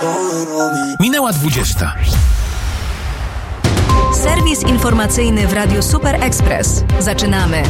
Minęła 20. Serwis informacyjny w Radiu Super Express. Zaczynamy.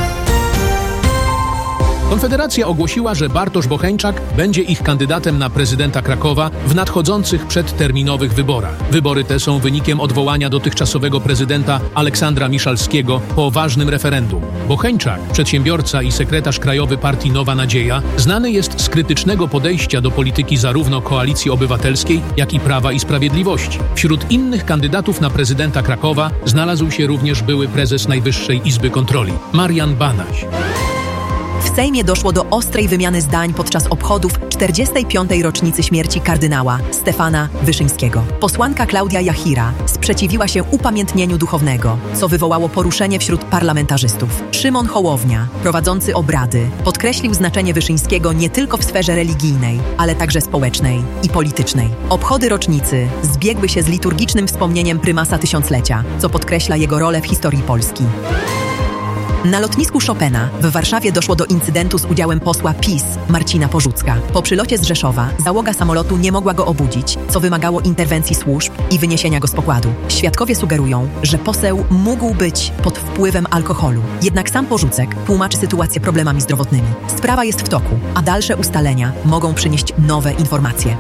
Konfederacja ogłosiła, że Bartosz Bocheńczak będzie ich kandydatem na prezydenta Krakowa w nadchodzących przedterminowych wyborach. Wybory te są wynikiem odwołania dotychczasowego prezydenta Aleksandra Miszalskiego po ważnym referendum. Bocheńczak, przedsiębiorca i sekretarz krajowy partii Nowa Nadzieja, znany jest z krytycznego podejścia do polityki zarówno Koalicji Obywatelskiej, jak i Prawa i Sprawiedliwości. Wśród innych kandydatów na prezydenta Krakowa znalazł się również były prezes Najwyższej Izby Kontroli, Marian Banaś. W Sejmie doszło do ostrej wymiany zdań podczas obchodów 45. rocznicy śmierci kardynała Stefana Wyszyńskiego. Posłanka Klaudia Jachira sprzeciwiła się upamiętnieniu duchownego, co wywołało poruszenie wśród parlamentarzystów. Szymon Hołownia, prowadzący obrady, podkreślił znaczenie Wyszyńskiego nie tylko w sferze religijnej, ale także społecznej i politycznej. Obchody rocznicy zbiegły się z liturgicznym wspomnieniem prymasa tysiąclecia, co podkreśla jego rolę w historii Polski. Na lotnisku Chopina w Warszawie doszło do incydentu z udziałem posła PiS Marcina Porzucka. Po przylocie z Rzeszowa załoga samolotu nie mogła go obudzić, co wymagało interwencji służb i wyniesienia go z pokładu. Świadkowie sugerują, że poseł mógł być pod wpływem alkoholu. Jednak sam Porzucek tłumaczy sytuację problemami zdrowotnymi. Sprawa jest w toku, a dalsze ustalenia mogą przynieść nowe informacje.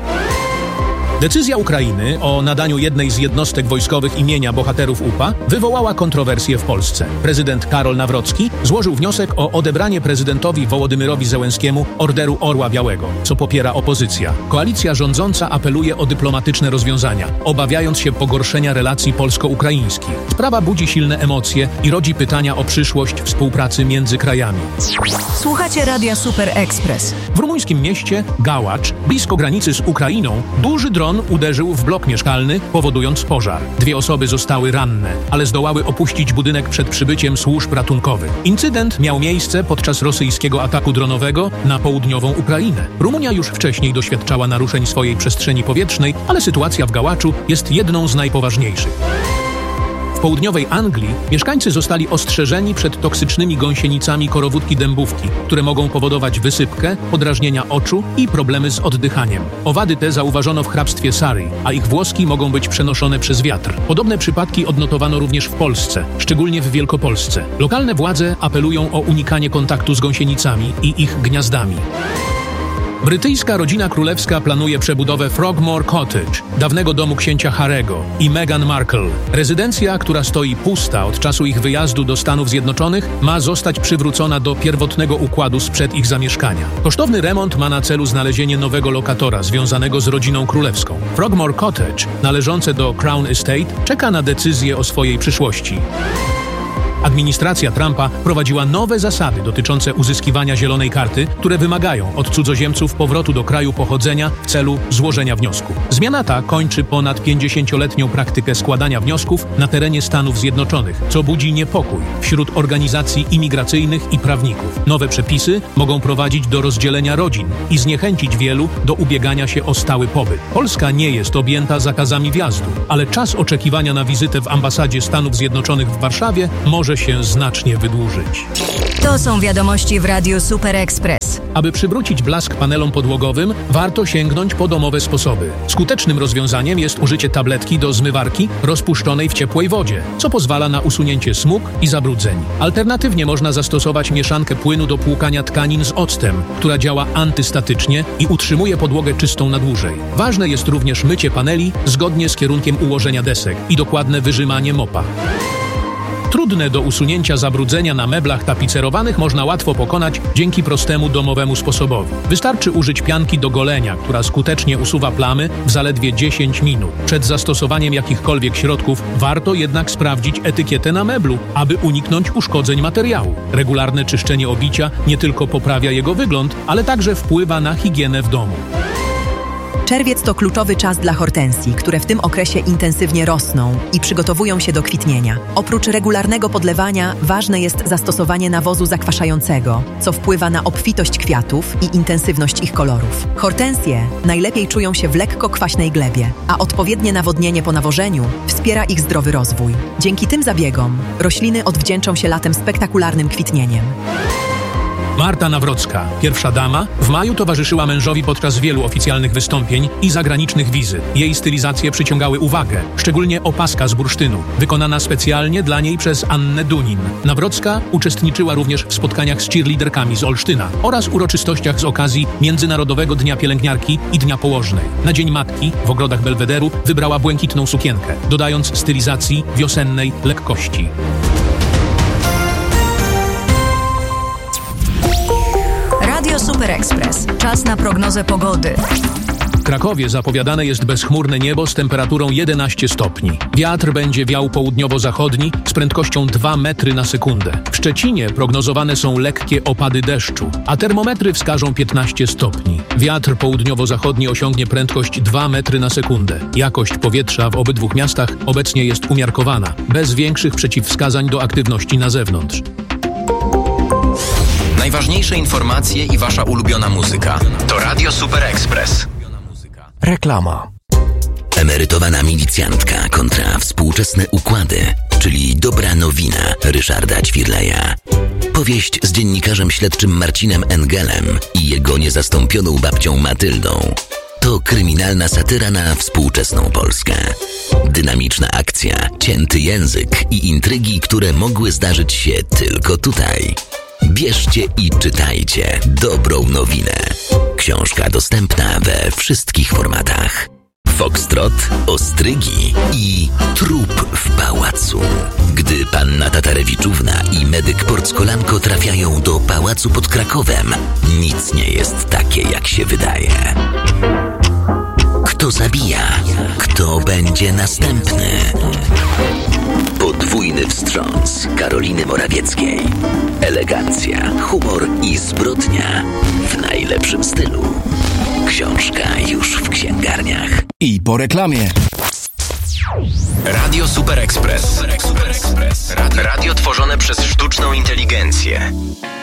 Decyzja Ukrainy o nadaniu jednej z jednostek wojskowych imienia bohaterów UPA wywołała kontrowersje w Polsce. Prezydent Karol Nawrocki złożył wniosek o odebranie prezydentowi Wołodymyrowi Zełenskiemu Orderu Orła Białego, co popiera opozycja. Koalicja rządząca apeluje o dyplomatyczne rozwiązania, obawiając się pogorszenia relacji polsko-ukraińskich. Sprawa budzi silne emocje i rodzi pytania o przyszłość współpracy między krajami. Słuchacie Radia Super Express. W rumuńskim mieście Gałacz, blisko granicy z Ukrainą, duży dron uderzył w blok mieszkalny, powodując pożar. 2 osoby zostały ranne, ale zdołały opuścić budynek przed przybyciem służb ratunkowych. Incydent miał miejsce podczas rosyjskiego ataku dronowego na południową Ukrainę. Rumunia już wcześniej doświadczała naruszeń swojej przestrzeni powietrznej, ale sytuacja w Gałaczu jest jedną z najpoważniejszych. W południowej Anglii mieszkańcy zostali ostrzeżeni przed toksycznymi gąsienicami korowódki dębówki, które mogą powodować wysypkę, podrażnienia oczu i problemy z oddychaniem. Owady te zauważono w hrabstwie Surrey, a ich włoski mogą być przenoszone przez wiatr. Podobne przypadki odnotowano również w Polsce, szczególnie w Wielkopolsce. Lokalne władze apelują o unikanie kontaktu z gąsienicami i ich gniazdami. Brytyjska rodzina królewska planuje przebudowę Frogmore Cottage, dawnego domu księcia Harry'ego i Meghan Markle. Rezydencja, która stoi pusta od czasu ich wyjazdu do Stanów Zjednoczonych, ma zostać przywrócona do pierwotnego układu sprzed ich zamieszkania. Kosztowny remont ma na celu znalezienie nowego lokatora związanego z rodziną królewską. Frogmore Cottage, należące do Crown Estate, czeka na decyzję o swojej przyszłości. Administracja Trumpa prowadziła nowe zasady dotyczące uzyskiwania zielonej karty, które wymagają od cudzoziemców powrotu do kraju pochodzenia w celu złożenia wniosku. Zmiana ta kończy ponad 50-letnią praktykę składania wniosków na terenie Stanów Zjednoczonych, co budzi niepokój wśród organizacji imigracyjnych i prawników. Nowe przepisy mogą prowadzić do rozdzielenia rodzin i zniechęcić wielu do ubiegania się o stały pobyt. Polska nie jest objęta zakazami wjazdu, ale czas oczekiwania na wizytę w ambasadzie Stanów Zjednoczonych w Warszawie może się znacznie wydłużyć. To są wiadomości w Radiu Super Express. Aby przywrócić blask panelom podłogowym, warto sięgnąć po domowe sposoby. Skutecznym rozwiązaniem jest użycie tabletki do zmywarki rozpuszczonej w ciepłej wodzie, co pozwala na usunięcie smug i zabrudzeń. Alternatywnie można zastosować mieszankę płynu do płukania tkanin z octem, która działa antystatycznie i utrzymuje podłogę czystą na dłużej. Ważne jest również mycie paneli zgodnie z kierunkiem ułożenia desek i dokładne wyrzymanie mopa. Trudne do usunięcia zabrudzenia na meblach tapicerowanych można łatwo pokonać dzięki prostemu domowemu sposobowi. Wystarczy użyć pianki do golenia, która skutecznie usuwa plamy w zaledwie 10 minut. Przed zastosowaniem jakichkolwiek środków warto jednak sprawdzić etykietę na meblu, aby uniknąć uszkodzeń materiału. Regularne czyszczenie obicia nie tylko poprawia jego wygląd, ale także wpływa na higienę w domu. Czerwiec to kluczowy czas dla hortensji, które w tym okresie intensywnie rosną i przygotowują się do kwitnienia. Oprócz regularnego podlewania ważne jest zastosowanie nawozu zakwaszającego, co wpływa na obfitość kwiatów i intensywność ich kolorów. Hortensje najlepiej czują się w lekko kwaśnej glebie, a odpowiednie nawodnienie po nawożeniu wspiera ich zdrowy rozwój. Dzięki tym zabiegom rośliny odwdzięczą się latem spektakularnym kwitnieniem. Marta Nawrocka, pierwsza dama, w maju towarzyszyła mężowi podczas wielu oficjalnych wystąpień i zagranicznych wizyt. Jej stylizacje przyciągały uwagę, szczególnie opaska z bursztynu, wykonana specjalnie dla niej przez Annę Dunin. Nawrocka uczestniczyła również w spotkaniach z cheerleaderkami z Olsztyna oraz uroczystościach z okazji Międzynarodowego Dnia Pielęgniarki i Dnia Położnej. Na Dzień Matki w ogrodach Belwederu wybrała błękitną sukienkę, dodając stylizacji wiosennej lekkości. Radio Super Express. Czas na prognozę pogody. W Krakowie zapowiadane jest bezchmurne niebo z temperaturą 11 stopni. Wiatr będzie wiał południowo-zachodni z prędkością 2 metry na sekundę. W Szczecinie prognozowane są lekkie opady deszczu, a termometry wskażą 15 stopni. Wiatr południowo-zachodni osiągnie prędkość 2 metry na sekundę. Jakość powietrza w obydwu miastach obecnie jest umiarkowana, bez większych przeciwwskazań do aktywności na zewnątrz. Najważniejsze informacje i wasza ulubiona muzyka. To Radio Super Express. Reklama. Emerytowana milicjantka kontra współczesne układy, czyli dobra nowina Ryszarda Ćwirleja. Powieść z dziennikarzem śledczym Marcinem Engelem i jego niezastąpioną babcią Matyldą. To kryminalna satyra na współczesną Polskę. Dynamiczna akcja, cięty język i intrygi, które mogły zdarzyć się tylko tutaj. Bierzcie i czytajcie dobrą nowinę. Książka dostępna we wszystkich formatach. Foxtrot, ostrygi i trup w pałacu. Gdy panna Tatarewiczówna i medyk Porckolanko trafiają do pałacu pod Krakowem, nic nie jest takie, jak się wydaje. Kto zabija? Kto będzie następny? Podwójny wstrząs Karoliny Morawieckiej. Elegancja, humor i zbrodnia w najlepszym stylu. Książka już w księgarniach. I po reklamie. Radio Super Express. Radio tworzone przez sztuczną inteligencję.